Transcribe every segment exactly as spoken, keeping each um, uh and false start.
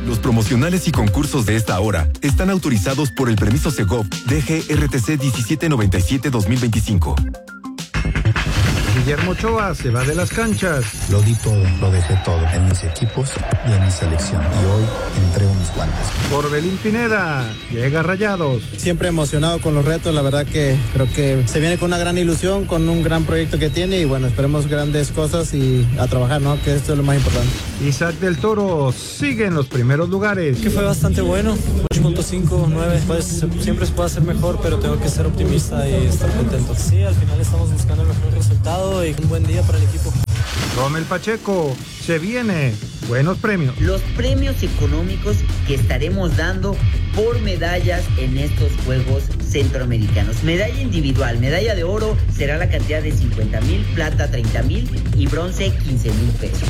Los promocionales y concursos de esta hora están autorizados por el permiso Segov D G R T C diecisiete noventa y siete guión dos mil veinticinco. Guillermo Ochoa se va de las canchas. Lo di todo, lo dejé todo en mis equipos y en mi selección. Y hoy entrego mis guantes. Orbelín Pineda llega a Rayados. Siempre emocionado con los retos, la verdad que creo que se viene con una gran ilusión, con un gran proyecto que tiene y bueno, esperemos grandes cosas y a trabajar, ¿no? Que esto es lo más importante. Isaac del Toro sigue en los primeros lugares. Que fue bastante bueno, ocho punto cinco, nueve, pues siempre se puede hacer mejor, pero tengo que ser optimista y estar contento. Sí, al final estamos buscando el mejor resultado y un buen día para el equipo. Rommel Pacheco, se viene buenos premios. Los premios económicos que estaremos dando por medallas en estos Juegos Centroamericanos. Medalla individual, medalla de oro será la cantidad de cincuenta mil, plata treinta mil y bronce quince mil pesos.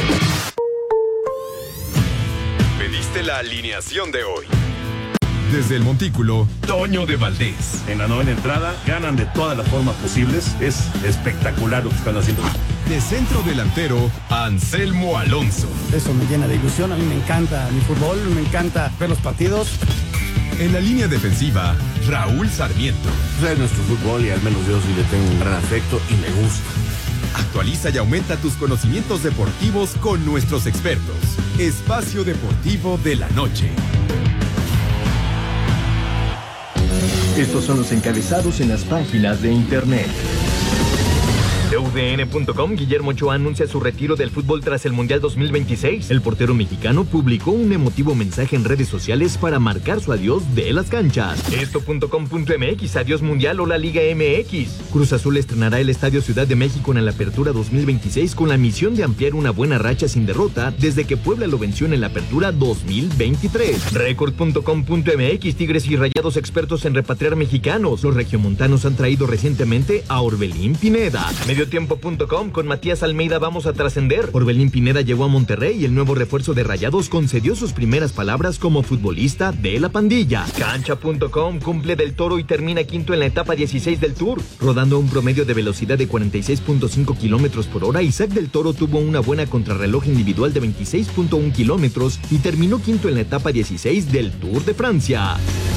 Pediste la alineación de hoy. Desde el Montículo, Toño de Valdés. En la novena entrada, ganan de todas las formas posibles. Es espectacular lo que están haciendo. De centro delantero, Anselmo Alonso. Eso me llena de ilusión, a mí me encanta mi fútbol, me encanta ver los partidos. En la línea defensiva, Raúl Sarmiento. Es nuestro fútbol y al menos yo sí le tengo un gran afecto y me gusta. Actualiza y aumenta tus conocimientos deportivos con nuestros expertos. Espacio Deportivo de la Noche. Estos son los encabezados en las páginas de internet. De U D N punto com, Guillermo Ochoa anuncia su retiro del fútbol tras el Mundial dos mil veintiséis. El portero mexicano publicó un emotivo mensaje en redes sociales para marcar su adiós de las canchas. Esto punto com punto m x, adiós Mundial o la Liga M X. Cruz Azul estrenará el Estadio Ciudad de México en la Apertura dos mil veintiséis con la misión de ampliar una buena racha sin derrota desde que Puebla lo venció en la Apertura dos mil veintitrés. Record punto com punto m x, Tigres y Rayados expertos en repatriar mexicanos. Los regiomontanos han traído recientemente a Orbelín Pineda. Mediotiempo punto com, con Matías Almeida vamos a trascender. Orbelín Pineda llegó a Monterrey y el nuevo refuerzo de Rayados concedió sus primeras palabras como futbolista de la pandilla. Cancha punto com, cumple del Toro y termina quinto en la etapa dieciséis del Tour. Rodando un promedio de velocidad de cuarenta y seis punto cinco kilómetros por hora, Isaac del Toro tuvo una buena contrarreloj individual de veintiséis punto uno kilómetros y terminó quinto en la etapa dieciséis del Tour de Francia.